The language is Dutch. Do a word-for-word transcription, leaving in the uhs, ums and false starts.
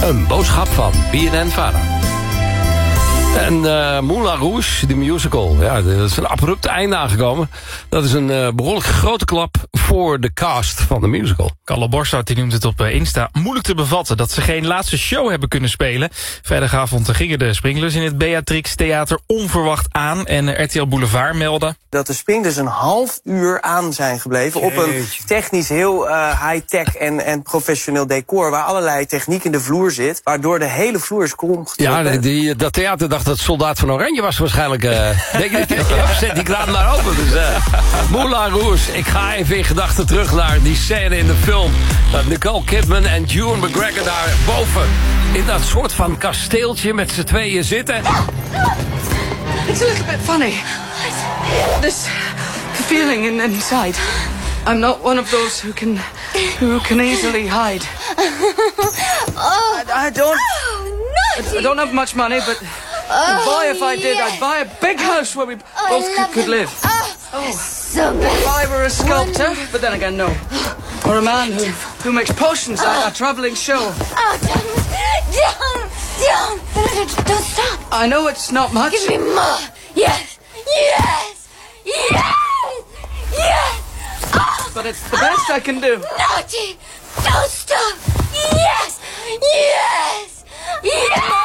Een boodschap van B N N-Vara. En uh, Moulin Rouge, de musical. Ja, dat is een abrupt einde aangekomen. Dat is een uh, behoorlijk grote klap voor de cast van de musical. Carlo Bossart die noemt het op Insta moeilijk te bevatten dat ze geen laatste show hebben kunnen spelen. Vrijdagavond gingen de Springlers in het Beatrix Theater onverwacht aan. En R T L Boulevard meldde dat de Springlers een half uur aan zijn gebleven op een technisch heel uh, high-tech en, en professioneel decor, waar allerlei techniek in de vloer zit, waardoor de hele vloer is kromgetrokken. Ja, die, dat theater dacht dat Soldaat van Oranje was waarschijnlijk. Uh, denk ik, zet die kraan maar open. Dus, uh, Moulin Rouge, ik ga even in gedachten terug naar die scène in de film. Dat Nicole Kidman en Ewan McGregor daar boven in dat soort van kasteeltje met z'n tweeën zitten. It's a little bit funny. This feeling in, inside. I'm not one of those who can who can easily hide. Oh, I, I don't oh, I don't have much money, but oh, boy, if I did, yeah. I'd buy a big house where we oh, both could, could live. Oh, Oh, so bad. if I were a sculptor, but then again, no. Or a man who who makes potions at a traveling show. Oh, don't, don't, don't, don't stop. I know it's not much. Give me more. Yes, yes, yes, yes. Oh, But it's the best I can do. Naughty, don't stop. Yes, yes, yes.